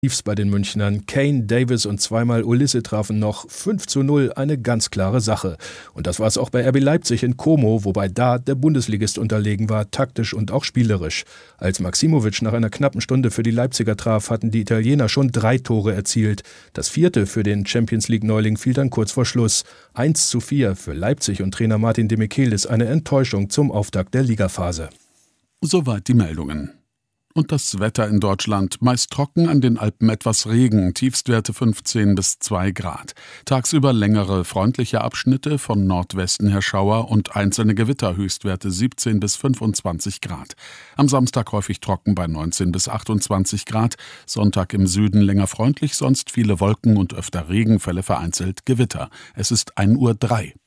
Tiefs bei den Münchnern. Kane, Davis und zweimal Ulisse trafen noch. 5:0, eine ganz klare Sache. Und das war es auch bei RB Leipzig in Como, wobei da der Bundesligist unterlegen war, taktisch und auch spielerisch. Als Maximovic nach einer knappen Stunde für die Leipziger traf, hatten die Italiener schon 3 Tore erzielt. Das 4. für den Champions-League-Neuling fiel dann kurz vor Schluss. 1:4 für Leipzig und Trainer Martin de Michelis eine Enttäuschung zum Auftakt der Ligaphase. Soweit die Meldungen. Und das Wetter in Deutschland, meist trocken, an den Alpen etwas Regen, Tiefstwerte 15 bis 2 Grad. Tagsüber längere, freundliche Abschnitte, von Nordwesten her Schauer und einzelne Gewitter, Höchstwerte 17 bis 25 Grad. Am Samstag häufig trocken bei 19 bis 28 Grad, Sonntag im Süden länger freundlich, sonst viele Wolken und öfter Regenfälle, vereinzelt Gewitter. Es ist 1:03 Uhr.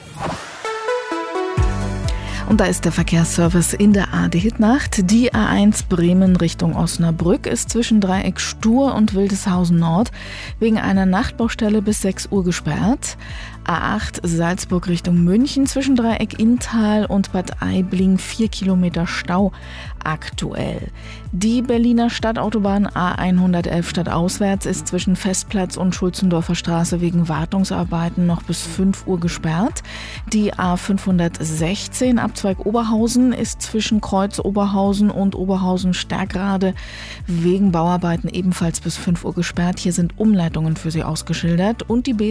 Und da ist der Verkehrsservice in der ARD-Hit-Nacht. Die A1 Bremen Richtung Osnabrück ist zwischen Dreieck Stur und Wildeshausen Nord wegen einer Nachtbaustelle bis 6 Uhr gesperrt. A8 Salzburg Richtung München zwischen Dreieck Inntal und Bad Aibling 4 Kilometer Stau aktuell. Die Berliner Stadtautobahn A111 stadtauswärts ist zwischen Festplatz und Schulzendorfer Straße wegen Wartungsarbeiten noch bis 5 Uhr gesperrt. Die A516 Abzweig Oberhausen ist zwischen Kreuz Oberhausen und Oberhausen-Stärkrade wegen Bauarbeiten ebenfalls bis 5 Uhr gesperrt. Hier sind Umleitungen für Sie ausgeschildert. Und die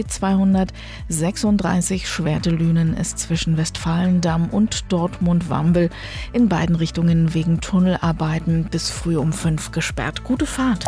B236 Schwerte-Lünen ist zwischen Westfalendamm und Dortmund-Wambel in beiden Richtungen wegen Tunnelarbeiten bis früh um 5 gesperrt. Gute Fahrt.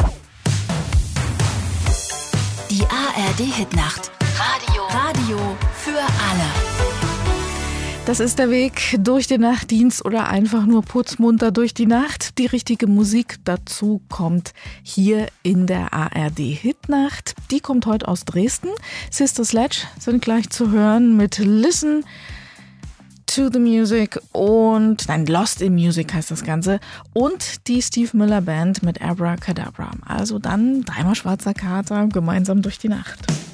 Die ARD-Hitnacht. Radio für alle. Das ist der Weg durch den Nachtdienst oder einfach nur putzmunter durch die Nacht. Die richtige Musik dazu kommt hier in der ARD-Hitnacht. Die kommt heute aus Dresden. Sister Sledge sind gleich zu hören mit Listen to the Music und, Lost in Music heißt das Ganze, und die Steve Miller Band mit Abracadabra. Also dann dreimal schwarzer Kater gemeinsam durch die Nacht.